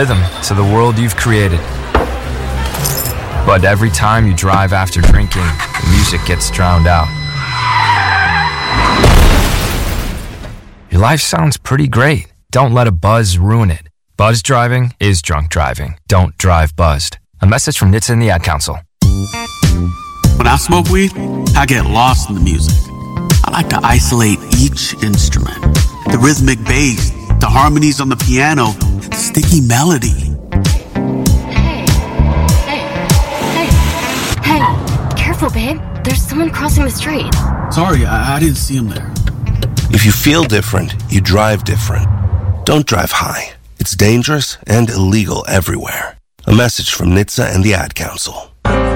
rhythm to the world you've created. But every time you drive after drinking, the music gets drowned out. Your life sounds pretty great. Don't let a buzz ruin it. Buzz driving is drunk driving. Don't drive buzzed. A message from NHTSA and the Ad Council. When I smoke weed, I get lost in the music. I like to isolate each instrument. The rhythmic bass, the harmonies on the piano, the sticky melody. Hey, careful, babe. There's someone crossing the street. Sorry, I didn't see him there. If you feel different, you drive different. Don't drive high. It's dangerous and illegal everywhere. A message from NHTSA and the Ad Council.